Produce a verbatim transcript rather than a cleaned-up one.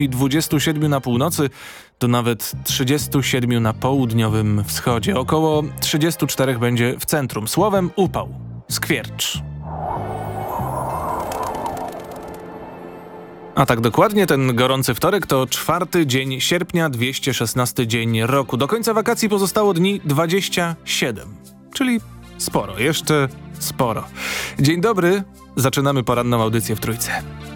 i dwudziestu siedmiu na północy do nawet trzydziestu siedmiu na południowym wschodzie. Około trzydziestu czterech będzie w centrum. Słowem upał, skwiercz. A tak dokładnie, ten gorący wtorek to czwarty dzień sierpnia, dwieście szesnasty dzień roku. Do końca wakacji pozostało dni dwadzieścia siedem, czyli sporo, jeszcze sporo. Dzień dobry, zaczynamy poranną audycję w Trójce.